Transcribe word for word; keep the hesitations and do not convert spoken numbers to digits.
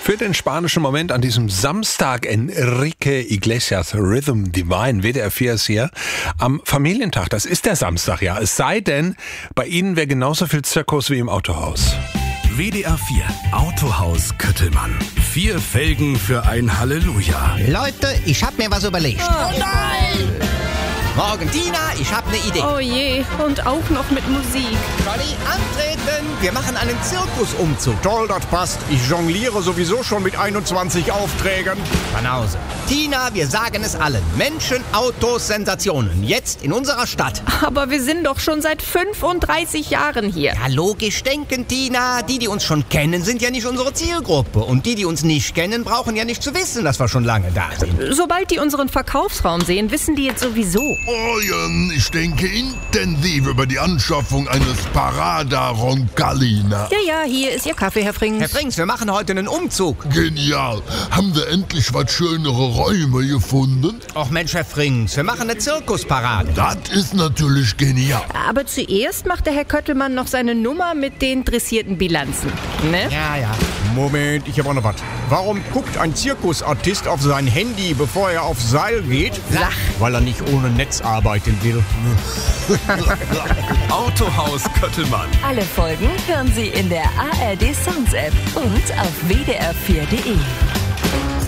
Für den spanischen Moment an diesem Samstag Enrique Iglesias Rhythm Divine, W D R vier ist hier, am Familientag. Das ist der Samstag, ja. Es sei denn, bei Ihnen wäre genauso viel Zirkus wie im Autohaus. W D R vier Autohaus Köttelmann. Vier Felgen für ein Halleluja. Leute, ich hab mir was überlegt. Oh nein! Morgen, Tina, ich hab ne Idee. Oh je, und auch noch mit Musik. Johnny, antreten! Wir machen einen Zirkusumzug. Toll, das passt. Ich jongliere sowieso schon mit einundzwanzig Aufträgen. Banause. Tina, wir sagen es allen. Menschen, Autos, Sensationen. Jetzt in unserer Stadt. Aber wir sind doch schon seit fünfunddreißig Jahren hier. Ja, logisch denken, Tina. Die, die uns schon kennen, sind ja nicht unsere Zielgruppe. Und die, die uns nicht kennen, brauchen ja nicht zu wissen, dass wir schon lange da sind. Sobald die unseren Verkaufsraum sehen, wissen die jetzt sowieso. Oh ja, ich denke intensiv über die Anschaffung eines Parada Roncalina. Ja, ja, hier ist Ihr Kaffee, Herr Frings. Herr Frings, wir machen heute einen Umzug. Genial. Haben wir endlich was schönere Räume gefunden? Och Mensch, Herr Frings, wir machen eine Zirkusparade. Das ist natürlich genial. Aber zuerst macht der Herr Köttelmann noch seine Nummer mit den dressierten Bilanzen. Ne? Ja, ja. Moment, ich habe auch noch was. Warum guckt ein Zirkusartist auf sein Handy, bevor er aufs Seil geht? Sach. Weil er nicht ohne Netz arbeiten will. Autohaus Köttelmann. Alle Folgen hören Sie in der A R D Sounds App und auf w d r vier punkt d e.